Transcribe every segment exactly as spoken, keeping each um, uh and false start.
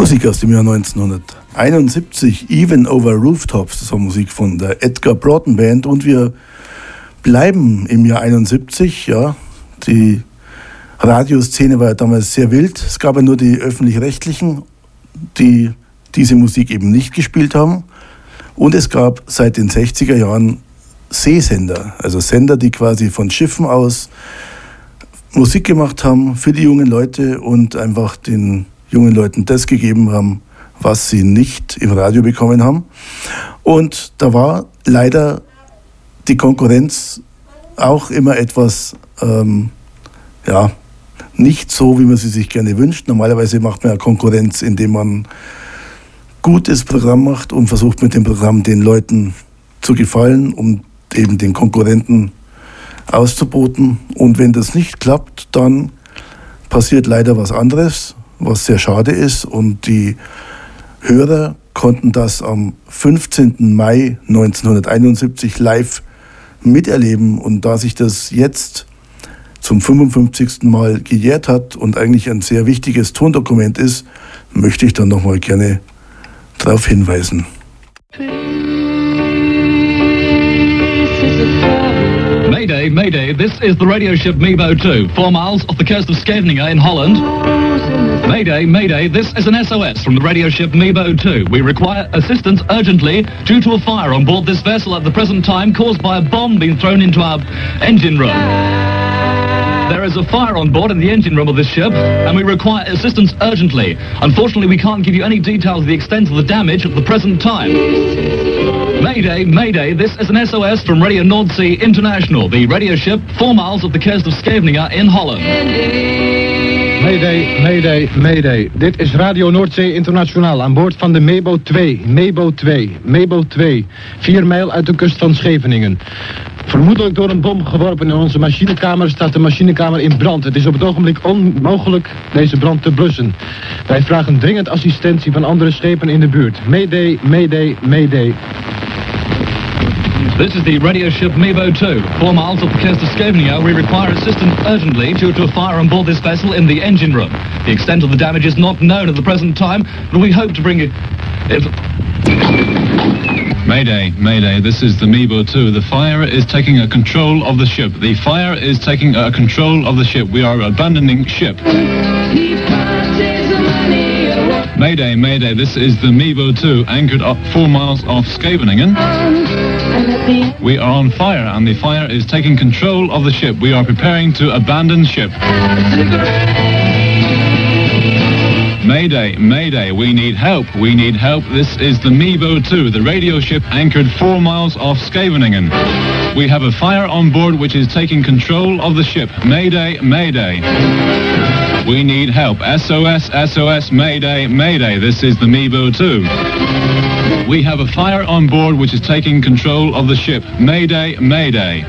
Musik aus dem Jahr neunzehnhunderteinundsiebzig, Even Over Rooftops, das war Musik von der Edgar Broughton Band, und wir bleiben im Jahr einundsiebzig, ja, die Radioszene war ja damals sehr wild, es gab ja nur die öffentlich-rechtlichen, die diese Musik eben nicht gespielt haben, und es gab seit den sechziger Jahren Seesender, also Sender, die quasi von Schiffen aus Musik gemacht haben für die jungen Leute und einfach den jungen Leuten das gegeben haben, was sie nicht im Radio bekommen haben. Und da war leider die Konkurrenz auch immer etwas, ähm, ja, nicht so, wie man sie sich gerne wünscht. Normalerweise macht man ja Konkurrenz, indem man gutes Programm macht und versucht mit dem Programm den Leuten zu gefallen, um eben den Konkurrenten auszuboten. Und wenn das nicht klappt, dann passiert leider was anderes, was sehr schade ist. Und die Hörer konnten das am fünfzehnten Mai neunzehnhunderteinundsiebzig live miterleben. Und da sich das jetzt zum fünfundfünfzigsten Mal gejährt hat und eigentlich ein sehr wichtiges Tondokument ist, möchte ich dann nochmal gerne darauf hinweisen. Mayday, Mayday, this is the radio ship Mebo two, four miles off the coast of Scheveningen in Holland. Mayday, Mayday, this is an S O S from the radio ship Mebo two. We require assistance urgently due to a fire on board this vessel at the present time caused by a bomb being thrown into our engine room. There is a fire on board in the engine room of this ship, and we require assistance urgently. Unfortunately, we can't give you any details of the extent of the damage at the present time. Mayday, Mayday, this is an S O S from Radio Nordsee International, the radio ship four miles off the coast of Scheveningen in Holland. Mayday, Mayday, Mayday. Dit is Radio Noordzee Internationaal aan boord van de Mebo twee. Mebo twee, Mebo twee. Vier mijl uit de kust van Scheveningen. Vermoedelijk door een bom geworpen in onze machinekamer staat de machinekamer in brand. Het is op het ogenblik onmogelijk deze brand te blussen. Wij vragen dringend assistentie van andere schepen in de buurt. Mayday, Mayday, Mayday. This is the radio ship Mebo two. Four miles off the coast of Scheveningen, we require assistance urgently due to a fire on board this vessel in the engine room. The extent of the damage is not known at the present time, but we hope to bring you... If... Mayday, Mayday, this is the Mebo two. The fire is taking a control of the ship. The fire is taking a control of the ship. We are abandoning ship. Mayday, Mayday, this is the Mebo two, anchored up four miles off Scheveningen. We are on fire, and the fire is taking control of the ship. We are preparing to abandon ship. Mayday, Mayday, we need help, we need help. This is the Mebo two, the radio ship anchored four miles off Scheveningen. We have a fire on board which is taking control of the ship. Mayday, Mayday. We need help. S O S, S O S, Mayday, Mayday. This is the Mebo two. We have a fire on board which is taking control of the ship. Mayday, Mayday.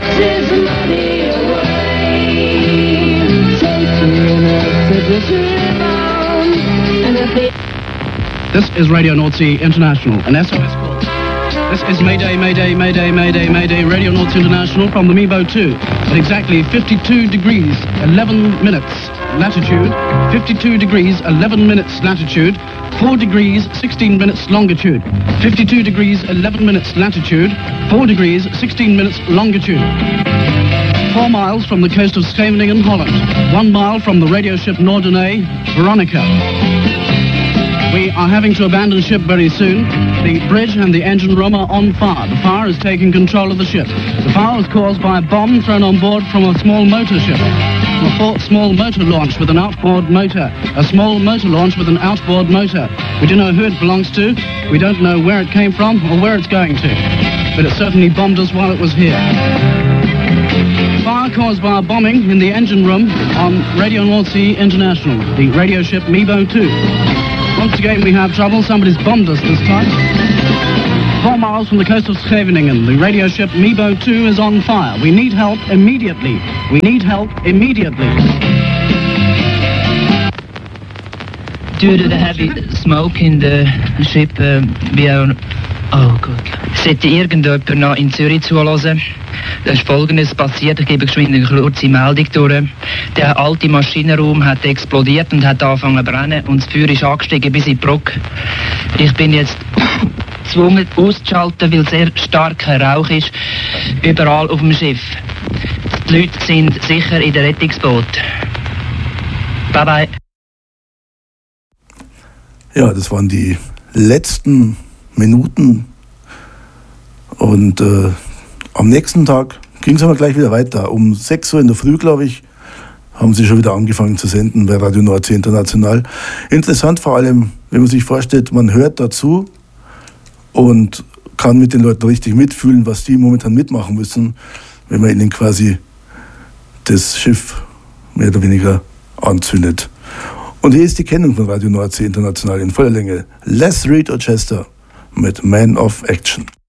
This is Radio Nordsee International, an S O S call. This is Mayday, Mayday, Mayday, Mayday, Mayday, Radio Nordsee International from the Mebo two. At exactly fifty-two degrees, eleven minutes latitude, fifty-two degrees, eleven minutes latitude, four degrees, sixteen minutes longitude, fifty-two degrees, eleven minutes latitude, four degrees, sixteen minutes longitude. Four miles from the coast of Scheveningen, Holland. One mile from the radio ship Norderney, Veronica. We are having to abandon ship very soon. The bridge and the engine room are on fire. The fire is taking control of the ship. The fire was caused by a bomb thrown on board from a small motor ship. A full, small motor launch with an outboard motor. A small motor launch with an outboard motor. We don't know who it belongs to. We don't know where it came from or where it's going to. But it certainly bombed us while it was here. Fire caused by a bombing in the engine room on Radio Nordsee International, the radio ship Mebo two. Once again, we have trouble. Somebody's bombed us this time. Four miles from the coast of Scheveningen, the radio ship Mebo two is on fire. We need help immediately. We need help immediately. Due to the heavy smoke in the ship, uh, we are Oh gut. Sollte irgendjemand noch in Zürich zuhören? Da ist Folgendes passiert. Ich gebe geschwind eine kurze Meldung durch. Der alte Maschinenraum hat explodiert und hat angefangen zu brennen und das Feuer ist angestiegen bis in die Brücke. Ich bin jetzt gezwungen auszuschalten, weil sehr starker Rauch ist überall auf dem Schiff. Die Leute sind sicher in der Rettungsboot. Bye bye. Ja, das waren die letzten Minuten und äh, am nächsten Tag ging es aber gleich wieder weiter. Um sechs Uhr in der Früh, glaube ich, haben sie schon wieder angefangen zu senden bei Radio Nordsee International. Interessant vor allem, wenn man sich vorstellt, man hört dazu und kann mit den Leuten richtig mitfühlen, was die momentan mitmachen müssen, wenn man ihnen quasi das Schiff mehr oder weniger anzündet. Und hier ist die Kennung von Radio Nordsee International in voller Länge. Les Reed Orchester mit Man of Action.